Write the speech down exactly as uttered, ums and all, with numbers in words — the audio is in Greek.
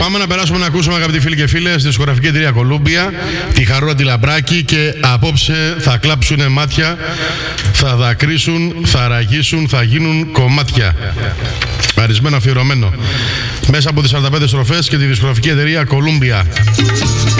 Πάμε να περάσουμε να ακούσουμε, αγαπητοί φίλοι και φίλες, στη δισκογραφική εταιρεία Κολούμπια, τη Χαρούλα τη Λαμπράκη, και απόψε θα κλάψουν μάτια, θα δακρύσουν, θα ραγίσουν, θα γίνουν κομμάτια. Αρισμένο, αφιερωμένο. Μέσα από τις σαράντα πέντε στροφές και τη δισκογραφική εταιρεία Κολούμπια.